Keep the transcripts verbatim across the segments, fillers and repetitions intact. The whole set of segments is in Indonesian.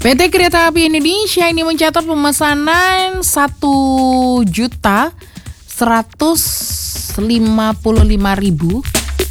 P T Kereta Api Indonesia ini mencatat pemesanan satu juta seratus lima puluh lima ribu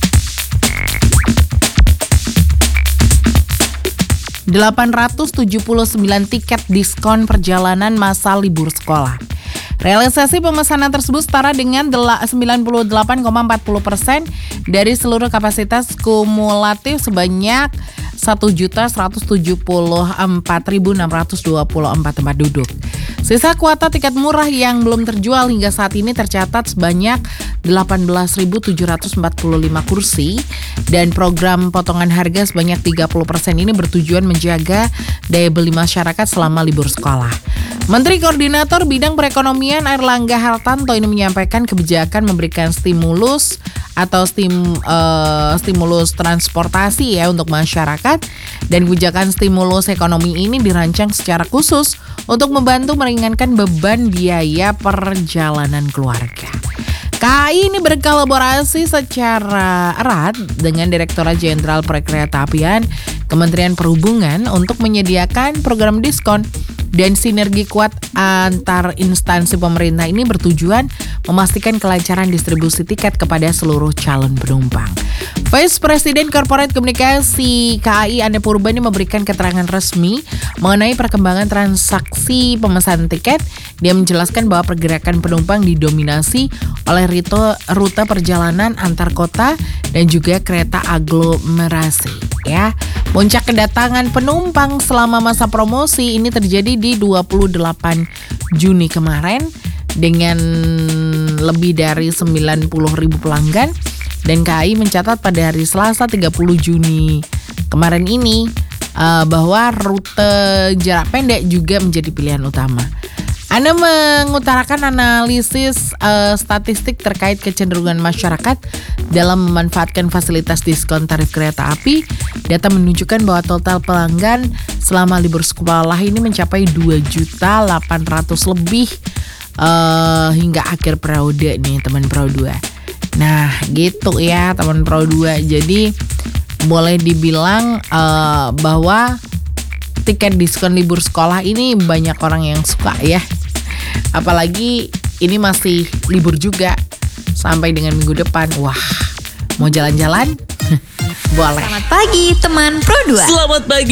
delapan ratus tujuh puluh sembilan tiket diskon perjalanan masa libur sekolah. Realisasi pemesanan tersebut setara dengan sembilan puluh delapan koma empat puluh persen dari seluruh kapasitas kumulatif sebanyak satu juta seratus tujuh puluh empat ribu enam ratus dua puluh empat tempat duduk. Sisa kuota tiket murah yang belum terjual hingga saat ini tercatat sebanyak delapan belas ribu tujuh ratus empat puluh lima kursi dan program potongan harga sebanyak tiga puluh persen ini bertujuan menjaga daya beli masyarakat selama libur sekolah. Menteri Koordinator Bidang Perekonomian Airlangga Hartarto ini menyampaikan kebijakan memberikan stimulus atau stim, uh, stimulus transportasi ya untuk masyarakat, dan kebijakan stimulus ekonomi ini dirancang secara khusus untuk membantu meringankan beban biaya perjalanan keluarga. K A I ini berkolaborasi secara erat dengan Direktorat Jenderal Perkeretaapian Kementerian Perhubungan untuk menyediakan program diskon, dan sinergi kuat antar instansi pemerintah ini bertujuan memastikan kelancaran distribusi tiket kepada seluruh calon penumpang. Vice President Corporate Komunikasi K A I Ane Purba ini memberikan keterangan resmi mengenai perkembangan transaksi pemesanan tiket. Dia menjelaskan bahwa pergerakan penumpang didominasi oleh rute, rute perjalanan antar kota dan juga kereta aglomerasi. Ya, puncak kedatangan penumpang selama masa promosi ini terjadi di dua puluh delapan Juni kemarin dengan lebih dari sembilan puluh ribu pelanggan, dan K A I mencatat pada hari Selasa tiga puluh Juni kemarin ini uh, bahwa rute jarak pendek juga menjadi pilihan utama. Anda mengutarakan analisis uh, statistik terkait kecenderungan masyarakat dalam memanfaatkan fasilitas diskon tarif kereta api. Data menunjukkan bahwa total pelanggan selama libur sekolah ini mencapai dua juta delapan ratus lebih uh, hingga akhir periode nih teman Pro dua. Nah gitu ya teman Pro dua. Jadi boleh dibilang uh, bahwa tiket diskon libur sekolah ini banyak orang yang suka ya. Apalagi ini masih libur juga sampai dengan minggu depan. Wah, mau jalan-jalan? Boleh. Selamat pagi teman Pro dua. Selamat pagi.